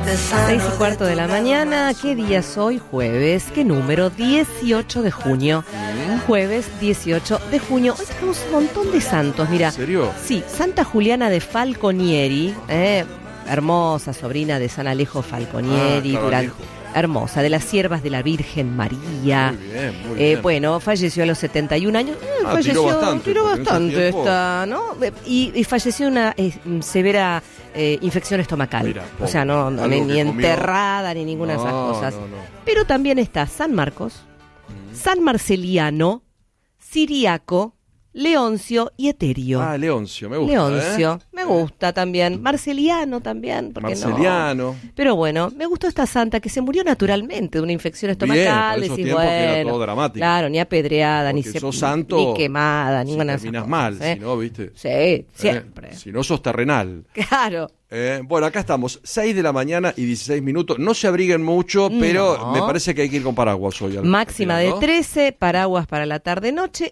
6:15 de la mañana. ¿Qué día es hoy? Jueves. ¿Qué número? 18 de junio. Jueves 18 de junio. Hoy tenemos un montón de santos, mira. ¿En serio? Sí, Santa Juliana de Falconieri, hermosa sobrina de San Alejo Falconieri, hermosa, de las siervas de la Virgen María. Muy bien, muy bien. Bueno, falleció a los 71 años. Tiró bastante esta, ¿no? Y falleció una severa infección estomacal. Mira, o sea, no ni enterrada ni ninguna de esas cosas. No. Pero también está San Marcos, San Marceliano, Ciriaco, Leoncio y Eterio. Leoncio, me gusta. Leoncio, me gusta también. Marceliano también, porque Marceliano. no. Pero bueno, me gustó esta santa que se murió naturalmente de una infección estomacal. Bien, para esos tiempos que era todo dramático. Claro, ni apedreada, porque ni santo, ni quemada, ninguna de esas terminas cosas, mal, si no, ¿viste? Sí, siempre. Si no, sos terrenal. Claro. Bueno, acá estamos, 6 de la mañana y 16 minutos. No se abriguen mucho, pero me parece que hay que ir con paraguas hoy. Máxima de 13, paraguas para la tarde-noche.